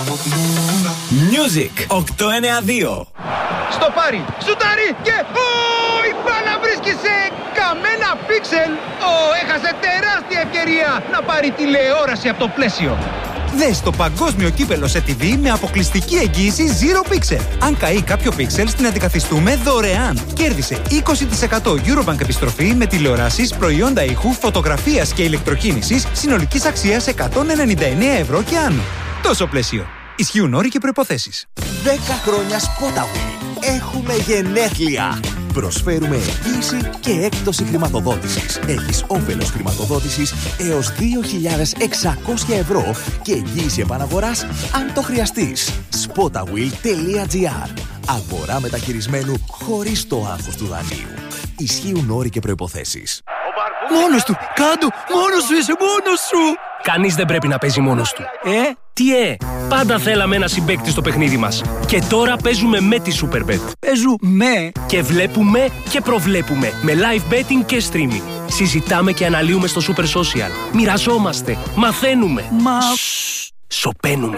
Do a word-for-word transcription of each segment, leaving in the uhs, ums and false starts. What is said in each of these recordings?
Music οκτακόσια ενενήντα δύο. Στο πάρει, σουτάρει και ο, η μπάλα βρίσκει σε καμένα πίξελ. Ο, έχασε τεράστια ευκαιρία να πάρει τηλεόραση από το πλαίσιο. Δες το παγκόσμιο κύπελο σε τι βι με αποκλειστική εγγύηση Zero Pixel. Αν καεί κάποιο πίξελ, την αντικαθιστούμε δωρεάν. Κέρδισε είκοσι τοις εκατό Eurobank επιστροφή με τηλεοράσεις, προϊόντα ήχου, φωτογραφίας και ηλεκτροκίνησης συνολικής αξίας εκατόν ενενήντα εννέα ευρώ και άνω. Τόσο πλαίσιο. Ισχύουν όροι και προϋποθέσεις. δέκα χρόνια Spotaway. Έχουμε γενέθλια. Προσφέρουμε εγγύηση και έκπτωση χρηματοδότησης. Έχεις όφελος χρηματοδότησης έως δύο χιλιάδες εξακόσια ευρώ και εγγύηση επαναγοράς αν το χρειαστείς. Spotaway τελεία τζι άρ. Αγορά μεταχειρισμένου χωρίς το άγχος του δανείου. Ισχύουν όροι και προϋποθέσεις. Μόνος του! Κάντο! Μόνος σου είσαι! Μόνος σου! Κανείς δεν πρέπει να παίζει μόνος του. Ε? Τι ε! Πάντα θέλαμε ένα συμπαίκτη στο παιχνίδι μας. Και τώρα παίζουμε με τη Superbet. Παίζουμε! Και βλέπουμε και προβλέπουμε. Με live betting και streaming. Συζητάμε και αναλύουμε στο Super Social. Μοιραζόμαστε. Μαθαίνουμε. Μα... Σωπαίνουμε.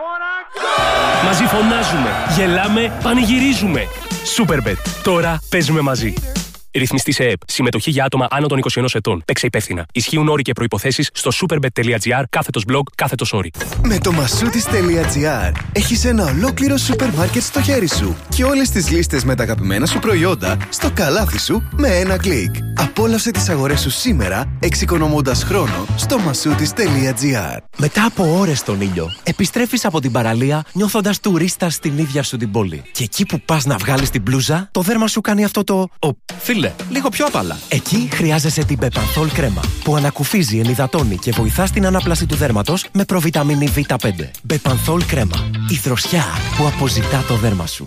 Μαζί φωνάζουμε. Γελάμε. Πανηγυρίζουμε. Superbet. Τώρα παίζουμε μαζί. Ρυθμιστή σε ΕΕΠ. Συμμετοχή για άτομα άνω των είκοσι ενός ετών. Παίξε υπεύθυνα. Ισχύουν όροι και προϋποθέσεις στο superbet τελεία τζι άρ κάθετος blog κάθετος όροι. Με το μασούτις τελεία τζι άρ έχεις ένα ολόκληρο σούπερ μάρκετ στο χέρι σου και όλες τις λίστες με τα αγαπημένα σου προϊόντα στο καλάθι σου με ένα κλικ. Απόλαυσε τις αγορές σου σήμερα εξοικονομώντας χρόνο στο μασούτις τελεία τζι άρ. Μετά από ώρες στον ήλιο, επιστρέφεις από την παραλία νιώθοντας τουρίστα στην ίδια σου την πόλη. Και εκεί που πας να βγάλεις την μπλούζα, το δέρμα σου κάνει αυτό το. Ο, φίλε, λίγο πιο απαλά. Εκεί χρειάζεσαι την Bepanthol κρέμα, που ανακουφίζει, ενυδατώνει και βοηθά στην ανάπλαση του δέρματος με προβιταμίνη βι πέντε. Bepanthol κρέμα. Η δροσιά που αποζητά το δέρμα σου.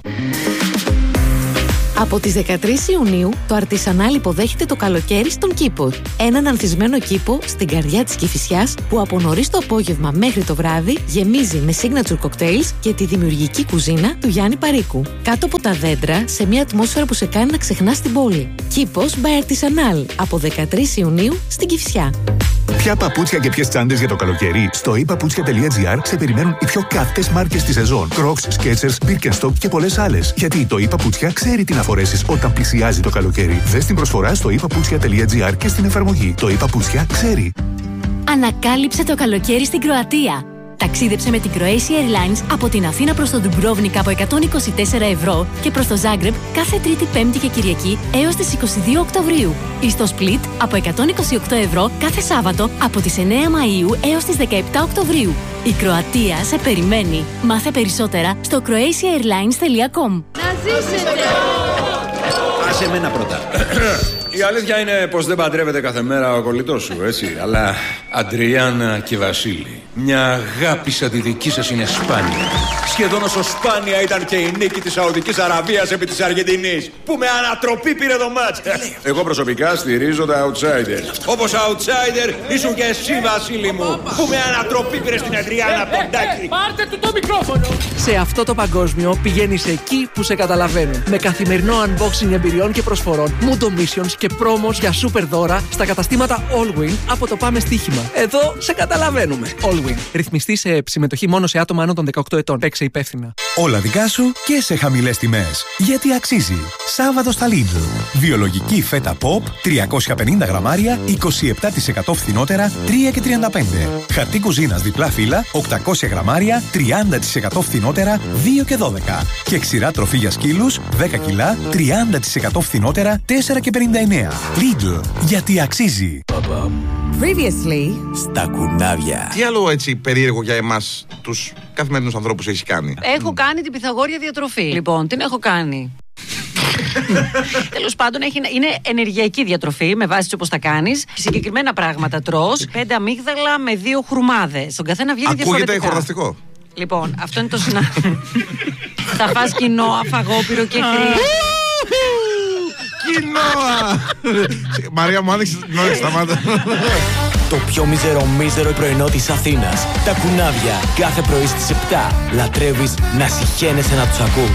Από τις δεκατρείς Ιουνίου, το Artisanal υποδέχεται το καλοκαίρι στον Κήπο. Έναν ανθισμένο κήπο στην καρδιά της Κηφισιάς που από νωρίς το απόγευμα μέχρι το βράδυ γεμίζει με signature cocktails και τη δημιουργική κουζίνα του Γιάννη Παρίκου. Κάτω από τα δέντρα, σε μια ατμόσφαιρα που σε κάνει να ξεχνάς την πόλη. Κήπος by Artisanal από δεκατρείς Ιουνίου στην Κηφισιά. Ποια παπούτσια και ποιες τσάντες για το καλοκαίρι? Στο e-παπούτσια τελεία τζι άρ σε περιμένουν οι πιο κάθετες μάρκες τη σεζόν. Crocs, Skechers, Birkenstock και πολλές άλλες. Γιατί το e-παπούτσια ξέρει τι να φορέσεις όταν πλησιάζει το καλοκαίρι. Δες την προσφορά στο e παπούτσια τελεία τζι άρ και στην εφαρμογή. Το e-παπούτσια ξέρει. Ανακάλυψε το καλοκαίρι στην Κροατία. Ταξίδεψε με την Croatia Airlines από την Αθήνα προς το Ντουμπρόβνικα από εκατόν είκοσι τέσσερα ευρώ και προς το Ζάγκρεπ κάθε Τρίτη, Πέμπτη και Κυριακή έως τις είκοσι δύο Οκτωβρίου. Ή στο Split από εκατόν είκοσι οκτώ ευρώ κάθε Σάββατο από τις εννέα Μαΐου έως τις δεκαεπτά Οκτωβρίου. Η Κροατία σε περιμένει. Μάθε περισσότερα στο croatia airlines τελεία com. Να ζήσετε! Άσε εμένα πρώτα. Η αλήθεια είναι πως δεν παντρεύεται κάθε μέρα ο κολλητός σου, έτσι. Αλλά Αντριάννα και Βασίλη, μια αγάπη σαν τη δική σας είναι σπάνια. Σχεδόν όσο σπάνια ήταν και η νίκη της Σαουδικής Αραβίας επί της Αργεντινής, που με ανατροπή πήρε το μάτς. Εγώ προσωπικά στηρίζω τα outsider. Όπως outsider ήσουν και εσύ, Βασίλη μου, που με ανατροπή πήρε στην Αντριάννα από τον Τάκη. Πάρτε του το μικρόφωνο! Σε αυτό το παγκόσμιο πηγαίνεις εκεί που σε καταλαβαίνουν. Με καθημερινό unboxing εμπειριών και προσφορών, Mundo Missions και πρόμος για super δώρα στα καταστήματα Allwin από το Πάμε Στοίχημα. Εδώ σε καταλαβαίνουμε. Allwin. Ρυθμιστή σε συμμετοχή μόνο σε άτομα άνω των δεκαοκτώ ετών. Παίξε υπεύθυνα. Όλα δικά σου και σε χαμηλές τιμές. Γιατί αξίζει. Σάββατο στα Lidl. Βιολογική φέτα pop, τριακόσια πενήντα γραμμάρια, είκοσι επτά τοις εκατό φθηνότερα, τρία και τριάντα πέντε. Χαρτί κουζίνας διπλά φύλλα, οκτακόσια γραμμάρια, τριάντα τοις εκατό φθηνότερα, δύο και δώδεκα. Και ξηρά τροφή για σκύλους, δέκα κιλά, τριάντα τοις εκατό φθηνότερα, τέσσερα και πενήντα εννέα. Lidl. Γιατί αξίζει. Previously στα κουνάβια. Τι άλλο έτσι περίεργο για εμάς τους καθημερινούς ανθρώπους έχει κάνει? Έχω κάνει την Πυθαγόρια διατροφή. Λοιπόν, την έχω κάνει. Τέλος πάντων, έχει, είναι ενεργειακή διατροφή με βάση όπως τα κάνεις. Συγκεκριμένα πράγματα τρως. Πέντε αμύγδαλα με δύο χρουμάδες. Στον καθένα βγαίνει διαφορετικά. Ακούγεται χορταστικό. Λοιπόν, αυτό είναι το συνά. Θα φας κοινόα, φαγόπυρο και κρύο. Κοινόα! Μαρία μου, άνοιξε την ώρα, σταμάτα. Το πιο μίζερο μίζερο πρωινό της Αθήνας. Τα κουνάβια κάθε πρωί στις επτά. Λατρεύεις να συχαίνεσαι να τους ακούς.